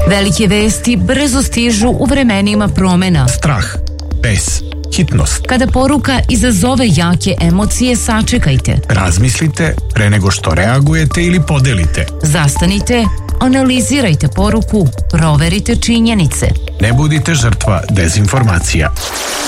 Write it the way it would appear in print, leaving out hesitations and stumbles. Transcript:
Velike vesti brzo stižu u vremenima promena. Strah, bes, hitnost. Kada poruka izazove jake emocije, sačekajte. Razmislite pre nego što reagujete ili podelite. Zastanite, analizirajte poruku, proverite činjenice. Ne budite žrtva dezinformacija.